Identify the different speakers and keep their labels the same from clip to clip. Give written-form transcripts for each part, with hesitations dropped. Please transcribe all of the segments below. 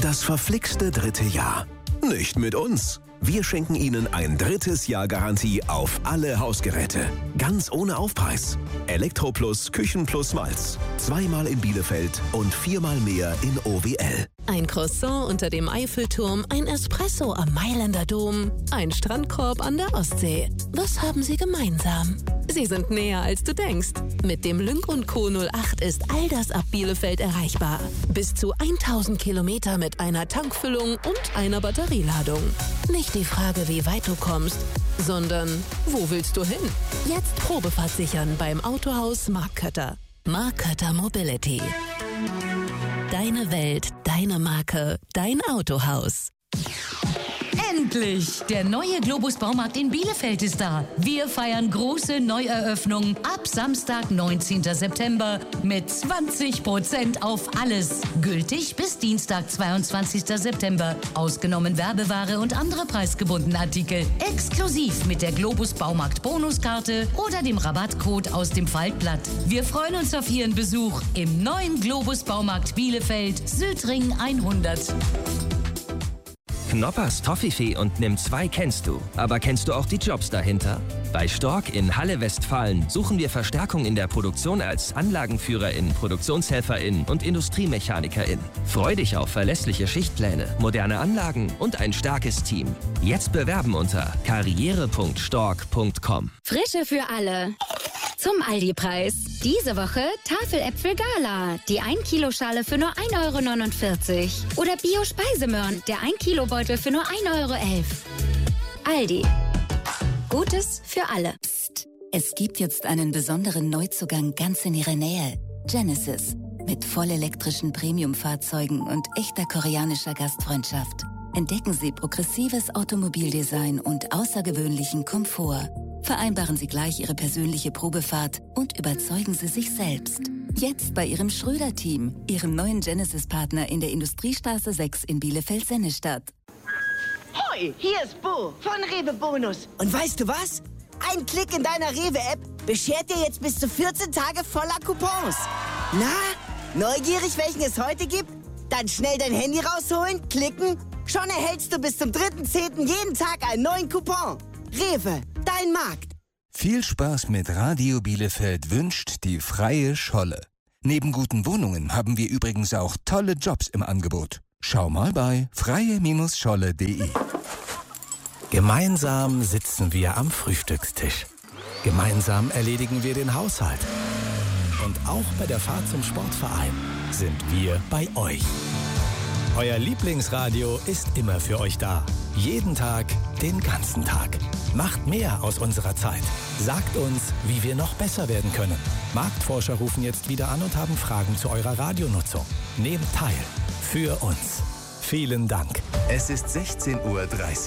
Speaker 1: Das verflixte 3. Jahr. Nicht mit uns. Wir schenken Ihnen ein 3. Jahr Garantie auf alle Hausgeräte. Ganz ohne Aufpreis. Elektroplus, Küchenplus Malz. 2-mal in Bielefeld und 4-mal mehr in OWL.
Speaker 2: Ein Croissant unter dem Eiffelturm, ein Espresso am Mailänder Dom, ein Strandkorb an der Ostsee. Was haben sie gemeinsam? Sie sind näher, als du denkst. Mit dem Lynk & Co. 08 ist all das ab Bielefeld erreichbar. Bis zu 1000 Kilometer mit einer Tankfüllung und einer Batterieladung. Nicht die Frage, wie weit du kommst, sondern wo willst du hin? Jetzt Probefahrt sichern beim Autohaus Mark Kötter. Mark Kötter Mobility. Deine Welt, deine Marke, dein Autohaus.
Speaker 3: Endlich! Der neue Globus Baumarkt in Bielefeld ist da. Wir feiern große Neueröffnung ab Samstag, 19. September mit 20% auf alles. Gültig bis Dienstag, 22. September. Ausgenommen Werbeware und andere preisgebundene Artikel. Exklusiv mit der Globus Baumarkt Bonuskarte oder dem Rabattcode aus dem Faltblatt. Wir freuen uns auf Ihren Besuch im neuen Globus Baumarkt Bielefeld, Südring 100.
Speaker 4: Knoppers Toffifee und Nimm 2 kennst du. Aber kennst du auch die Jobs dahinter? Bei Stork in Halle Westfalen suchen wir Verstärkung in der Produktion als Anlagenführerin, Produktionshelferin und Industriemechanikerin. Freu dich auf verlässliche Schichtpläne, moderne Anlagen und ein starkes Team. Jetzt bewerben unter karriere.stork.com.
Speaker 5: Frische für alle. Zum Aldi-Preis. Diese Woche Tafeläpfel Gala. Die 1-Kilo-Schale für nur 1,49 €. Oder Bio-Speisemöhren. Der 1-Kilo-Beutel für nur 1,11 €. Aldi. Gutes für alle.
Speaker 6: Psst. Es gibt jetzt einen besonderen Neuzugang ganz in Ihrer Nähe. Genesis. Mit vollelektrischen Premium-Fahrzeugen und echter koreanischer Gastfreundschaft. Entdecken Sie progressives Automobildesign und außergewöhnlichen Komfort. Vereinbaren Sie gleich Ihre persönliche Probefahrt und überzeugen Sie sich selbst. Jetzt bei Ihrem Schröder-Team, Ihrem neuen Genesis-Partner in der Industriestraße 6 in Bielefeld-Sennestadt.
Speaker 7: Hoi, hier ist Bo von Rewe Bonus. Und weißt du was? Ein Klick in deiner Rewe-App beschert dir jetzt bis zu 14 Tage voller Coupons. Na, neugierig, welchen es heute gibt? Dann schnell dein Handy rausholen, klicken. Schon erhältst du bis zum 3.10. jeden Tag einen neuen Coupon. Rewe, dein Markt.
Speaker 8: Viel Spaß mit Radio Bielefeld wünscht die Freie Scholle. Neben guten Wohnungen haben wir übrigens auch tolle Jobs im Angebot. Schau mal bei freie-scholle.de.
Speaker 1: Gemeinsam sitzen wir am Frühstückstisch. Gemeinsam erledigen wir den Haushalt. Und auch bei der Fahrt zum Sportverein sind wir bei euch. Euer Lieblingsradio ist immer für euch da. Jeden Tag, den ganzen Tag. Macht mehr aus unserer Zeit. Sagt uns, wie wir noch besser werden können. Marktforscher rufen jetzt wieder an und haben Fragen zu eurer Radionutzung. Nehmt teil. Für uns. Vielen Dank.
Speaker 9: Es ist 16:30 Uhr.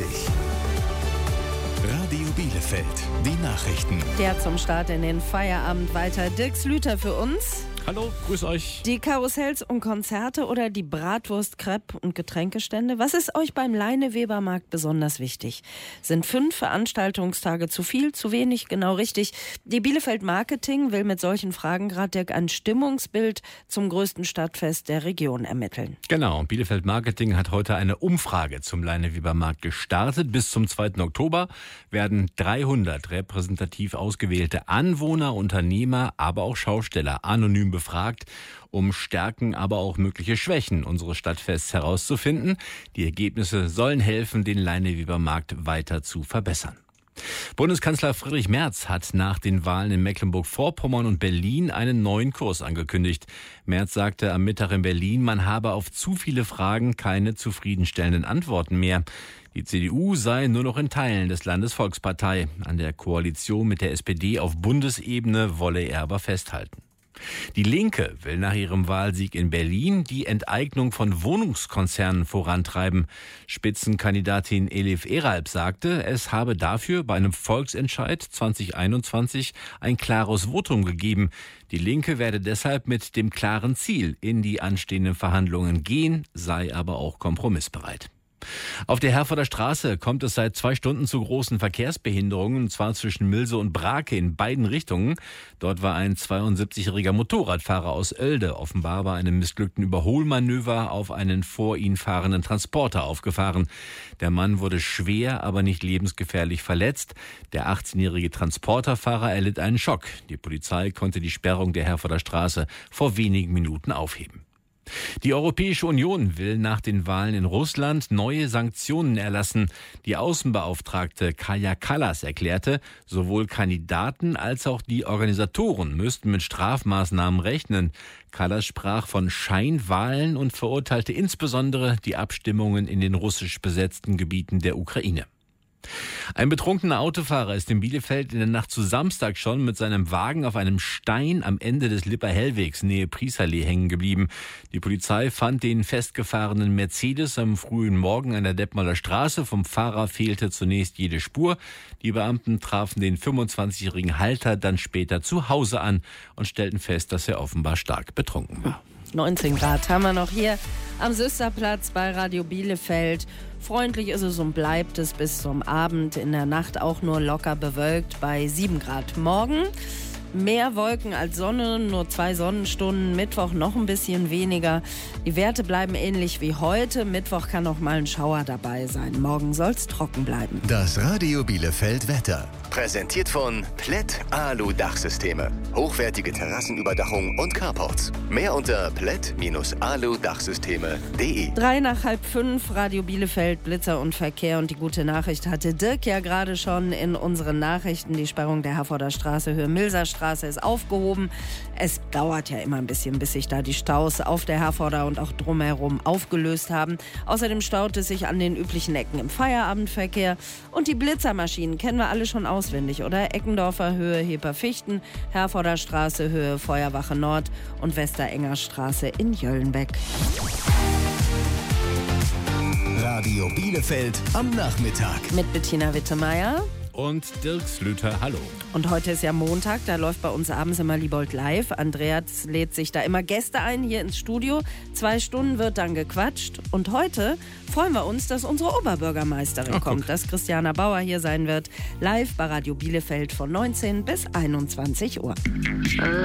Speaker 9: Radio Bielefeld. Die Nachrichten.
Speaker 10: Der zum Start in den Feierabend weiter. Dirk Slüter für uns.
Speaker 11: Hallo, grüß euch.
Speaker 10: Die Karussells und Konzerte oder die Bratwurst, Crepe und Getränkestände? Was ist euch beim Leinewebermarkt besonders wichtig? Sind 5 Veranstaltungstage zu viel, zu wenig? Genau richtig. Die Bielefeld Marketing will mit solchen Fragen gerade ein Stimmungsbild zum größten Stadtfest der Region ermitteln.
Speaker 11: Genau, Bielefeld Marketing hat heute eine Umfrage zum Leinewebermarkt gestartet. Bis zum 2. Oktober werden 300 repräsentativ ausgewählte Anwohner, Unternehmer, aber auch Schausteller anonym befragt, um Stärken, aber auch mögliche Schwächen unseres Stadtfests herauszufinden. Die Ergebnisse sollen helfen, den Leinewebermarkt weiter zu verbessern. Bundeskanzler Friedrich Merz hat nach den Wahlen in Mecklenburg-Vorpommern und Berlin einen neuen Kurs angekündigt. Merz sagte am Mittag in Berlin, man habe auf zu viele Fragen keine zufriedenstellenden Antworten mehr. Die CDU sei nur noch in Teilen des Landes Volkspartei. An der Koalition mit der SPD auf Bundesebene wolle er aber festhalten. Die Linke will nach ihrem Wahlsieg in Berlin die Enteignung von Wohnungskonzernen vorantreiben. Spitzenkandidatin Elif Eralp sagte, es habe dafür bei einem Volksentscheid 2021 ein klares Votum gegeben. Die Linke werde deshalb mit dem klaren Ziel in die anstehenden Verhandlungen gehen, sei aber auch kompromissbereit. Auf der Herforder Straße kommt es seit 2 Stunden zu großen Verkehrsbehinderungen, und zwar zwischen Milse und Brake in beiden Richtungen. Dort war ein 72-jähriger Motorradfahrer aus Oelde offenbar bei einem missglückten Überholmanöver auf einen vor ihn fahrenden Transporter aufgefahren. Der Mann wurde schwer, aber nicht lebensgefährlich verletzt. Der 18-jährige Transporterfahrer erlitt einen Schock. Die Polizei konnte die Sperrung der Herforder Straße vor wenigen Minuten aufheben. Die Europäische Union will nach den Wahlen in Russland neue Sanktionen erlassen. Die Außenbeauftragte Kaja Kallas erklärte, sowohl Kandidaten als auch die Organisatoren müssten mit Strafmaßnahmen rechnen. Kallas sprach von Scheinwahlen und verurteilte insbesondere die Abstimmungen in den russisch besetzten Gebieten der Ukraine. Ein betrunkener Autofahrer ist in Bielefeld in der Nacht zu Samstag schon mit seinem Wagen auf einem Stein am Ende des Lippe-Hellwegs nähe Priesallee hängen geblieben. Die Polizei fand den festgefahrenen Mercedes am frühen Morgen an der Detmolder Straße. Vom Fahrer fehlte zunächst jede Spur. Die Beamten trafen den 25-jährigen Halter dann später zu Hause an und stellten fest, dass er offenbar stark betrunken war.
Speaker 10: 19 Grad haben wir noch hier am Süsterplatz bei Radio Bielefeld. Freundlich ist es und bleibt es bis zum Abend. In der Nacht auch nur locker bewölkt bei 7 Grad. Morgen mehr Wolken als Sonne, nur 2 Sonnenstunden. Mittwoch noch ein bisschen weniger. Die Werte bleiben ähnlich wie heute. Mittwoch kann noch mal ein Schauer dabei sein. Morgen soll es trocken bleiben.
Speaker 9: Das Radio Bielefeld Wetter. Präsentiert von Plätt Alu Dachsysteme. Hochwertige Terrassenüberdachung und Carports. Mehr unter plätt-alu-dachsysteme.de.
Speaker 10: 4:03, Radio Bielefeld, Blitzer und Verkehr. Und die gute Nachricht hatte Dirk ja gerade schon in unseren Nachrichten. Die Sperrung der Herforder Straße, Höhe Milser Straße ist aufgehoben. Es dauert ja immer ein bisschen, bis sich da die Staus auf der Herforder und auch drumherum aufgelöst haben. Außerdem staut es sich an den üblichen Ecken im Feierabendverkehr. Und die Blitzermaschinen kennen wir alle schon auswendig, oder? Eckendorfer Höhe Heper-Fichten, Herforder Straße Höhe Feuerwache Nord und Westerenger Straße in Jöllenbeck.
Speaker 9: Radio Bielefeld am Nachmittag.
Speaker 10: Mit Bettina Wittemeyer
Speaker 11: und Dirk Slüter, hallo.
Speaker 10: Und heute ist ja Montag, da läuft bei uns abends immer Liebold live. Andreas lädt sich da immer Gäste ein hier ins Studio. 2 Stunden wird dann gequatscht. Und heute freuen wir uns, dass unsere Oberbürgermeisterin kommt, dass Christiana Bauer hier sein wird. Live bei Radio Bielefeld von 19 bis 21 Uhr.